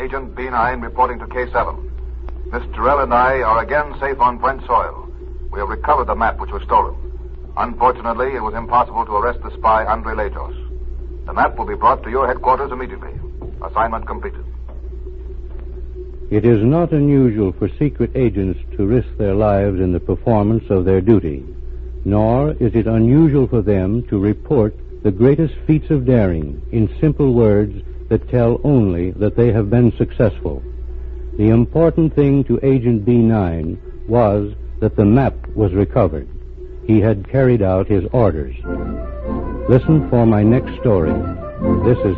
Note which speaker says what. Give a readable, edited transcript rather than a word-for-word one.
Speaker 1: Agent B9 reporting to K7. Miss Terrell and I are again safe on French soil. We have recovered the map which was stolen. Unfortunately, it was impossible to arrest the spy Andre Lajos. The map will be brought to your headquarters immediately. Assignment completed.
Speaker 2: It is not unusual for secret agents to risk their lives in the performance of their duty, nor is it unusual for them to report the greatest feats of daring in simple words that tell only that they have been successful. The important thing to Agent B9 was that the map was recovered. He had carried out his orders. Listen for my next story. This is